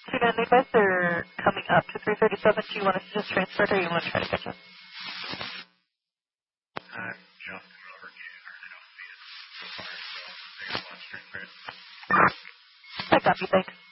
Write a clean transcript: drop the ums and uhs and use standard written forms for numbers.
Two man advice, they're coming up to 337. Do you want us to just transfer it or you want to try to catch up? Jumped over here. I don't see it so far, so I guess I'll transfer it. I copy, thanks.